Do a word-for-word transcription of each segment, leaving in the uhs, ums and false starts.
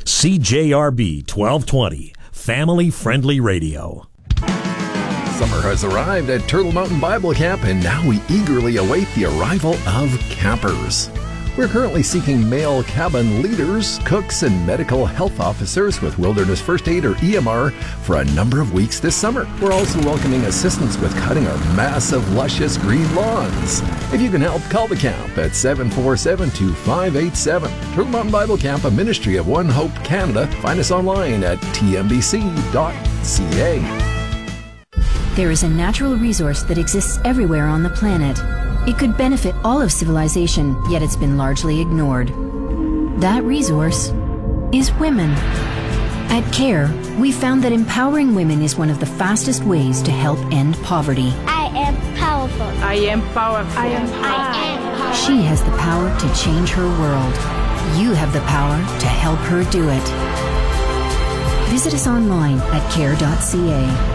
C J R B twelve twenty, family-friendly radio. Summer has arrived at Turtle Mountain Bible Camp, and now we eagerly await the arrival of campers. We're currently seeking male cabin leaders, cooks, and medical health officers with Wilderness First Aid or E M R for a number of weeks this summer. We're also welcoming assistance with cutting our massive, luscious green lawns. If you can help, call the camp at seven four seven, two five eight seven. Turtle Mountain Bible Camp, a ministry of One Hope Canada. Find us online at t m b c dot c a. There is a natural resource that exists everywhere on the planet. It could benefit all of civilization, yet it's been largely ignored. That resource is women. At CARE, we found that empowering women is one of the fastest ways to help end poverty. I am powerful. I am powerful. I am powerful. She has the power to change her world. You have the power to help her do it. Visit us online at care dot c a.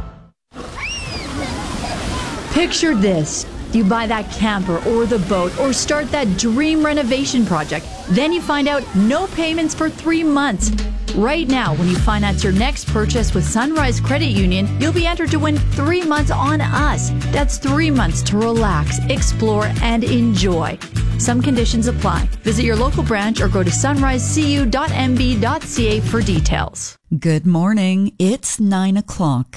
Picture this. You buy that camper or the boat or start that dream renovation project. Then you find out no payments for three months. Right now, when you finance your next purchase with Sunrise Credit Union, you'll be entered to win three months on us. That's three months to relax, explore, and enjoy. Some conditions apply. Visit your local branch or go to sunrise c u dot m b dot c a for details. Good morning. It's nine o'clock.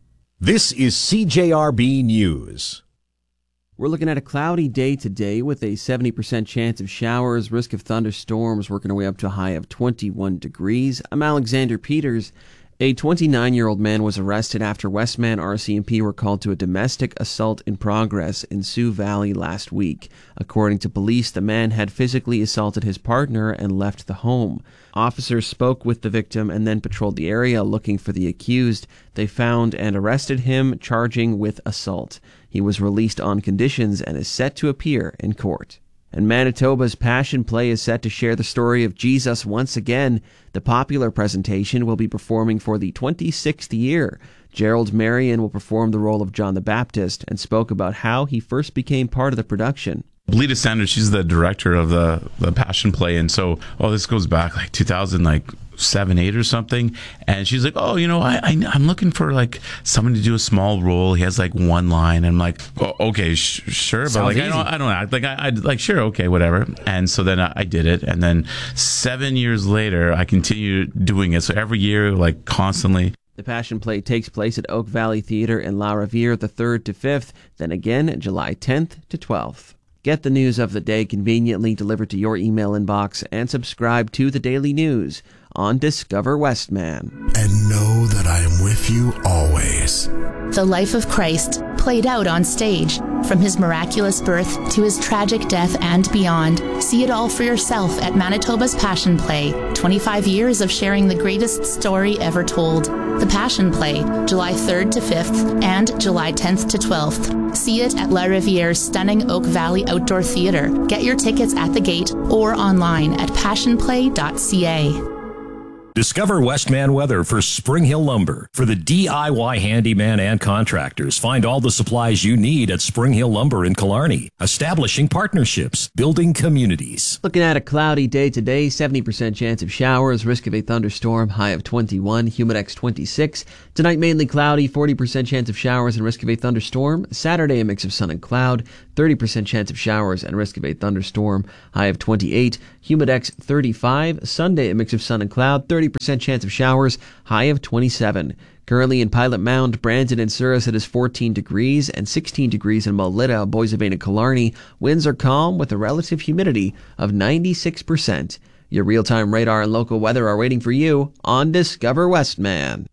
This is C J R B News. We're looking at a cloudy day today with a seventy percent chance of showers, risk of thunderstorms, working our way up to a high of twenty-one degrees. I'm Alexander Peters. A twenty-nine-year-old man was arrested after Westman R C M P were called to a domestic assault in progress in Sioux Valley last week. According to police, the man had physically assaulted his partner and left the home. Officers spoke with the victim and then patrolled the area looking for the accused. They found and arrested him, charging with assault. He was released on conditions and is set to appear in court. And Manitoba's Passion Play is set to share the story of Jesus once again. The popular presentation will be performing for the twenty-sixth year. Gerald Marion will perform the role of John the Baptist and spoke about how he first became part of the production. Lita Sanders, she's the director of the, the Passion Play, and so, oh, this goes back like two thousand, like seven, eight or something, and she's like, oh, you know, I, I I'm looking for like someone to do a small role. He has like one line. I'm like, oh, okay, sh- sure, but Sounds like easy. I don't, I don't act like I, I like sure, okay, whatever. And so then I, I did it, and then seven years later, I continued doing it. So every year, like constantly. The Passion Play takes place at Oak Valley Theatre in La Riviere the third to fifth, then again July tenth to twelfth. Get the news of the day conveniently delivered to your email inbox and subscribe to the Daily News on Discover Westman. And know that I am with you always. The life of Christ played out on stage, from his miraculous birth to his tragic death and beyond. See it all for yourself at Manitoba's Passion Play. twenty-five years of sharing the greatest story ever told. The Passion Play, July third to fifth and July tenth to twelfth. See it at La Riviere's stunning Oak Valley Outdoor Theatre. Get your tickets at the gate or online at passion play dot c a. Discover Westman Weather for Spring Hill Lumber. For the D I Y handyman and contractors, find all the supplies you need at Spring Hill Lumber in Killarney. Establishing partnerships, building communities. Looking at a cloudy day today, seventy percent chance of showers, risk of a thunderstorm, high of twenty-one, humidex twenty-six. Tonight mainly cloudy, forty percent chance of showers and risk of a thunderstorm. Saturday a mix of sun and cloud, thirty percent chance of showers and risk of a thunderstorm, high of twenty-eight, humidex thirty-five. Sunday a mix of sun and cloud, thirty percent chance of showers, high of twenty-seven. Currently in Pilot Mound, Brandon and Souris it is fourteen degrees and sixteen degrees in Melita, Boissevain and Killarney. Winds are calm with a relative humidity of ninety-six percent. Your real-time radar and local weather are waiting for you on Discover Westman.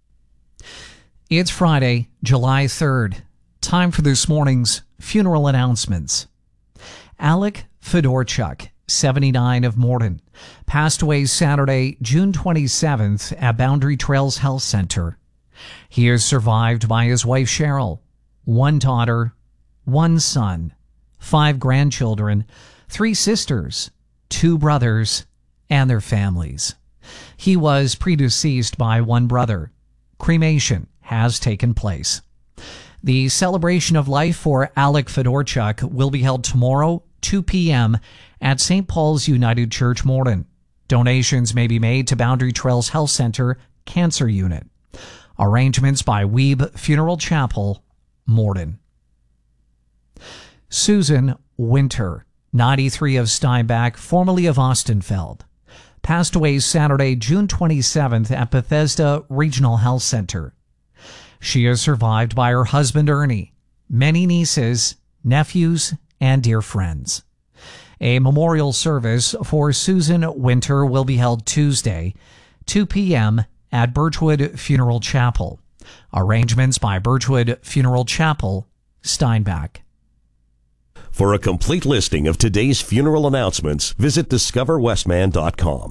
It's Friday, July third. Time for this morning's funeral announcements. Alec Fedorchuk, seventy-nine, of Morden, passed away Saturday, June twenty-seventh at Boundary Trails Health Center. He is survived by his wife Cheryl, one daughter, one son, five grandchildren, three sisters, two brothers, and their families. He was predeceased by one brother. Cremation has taken place. The celebration of life for Alec Fedorchuk will be held tomorrow, two p.m. at Saint Paul's United Church, Morden. Donations may be made to Boundary Trails Health Center Cancer Unit. Arrangements by Weeb Funeral Chapel, Morden. Susan Winter, ninety-three, of Steinbach, formerly of Austinfeld, passed away Saturday, June twenty-seventh at Bethesda Regional Health Center. She is survived by her husband Ernie, many nieces, nephews, and dear friends. A memorial service for Susan Winter will be held Tuesday, two p.m. at Birchwood Funeral Chapel. Arrangements by Birchwood Funeral Chapel, Steinbach. For a complete listing of today's funeral announcements, visit discover westman dot com.